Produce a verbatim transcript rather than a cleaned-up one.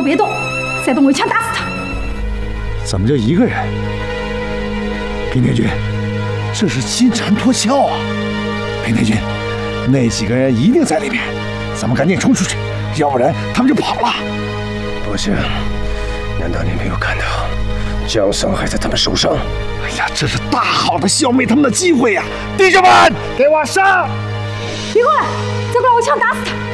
别动，再动我一枪打死他。 怎么就一个人？平天君，这是金蝉脱壳啊！平天君，那几个人一定在里面，咱们赶紧冲出去，要不然他们就跑了。 不行，难道你没有看到江桑还在他们手上？ 哎呀，这是大好的消灭他们的机会呀！弟兄们，给我上！ 别过来，再不然我枪打死他！